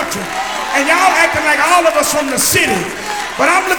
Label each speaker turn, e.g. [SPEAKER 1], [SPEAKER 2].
[SPEAKER 1] country. And y'all acting like all of us from the city. But I'm looking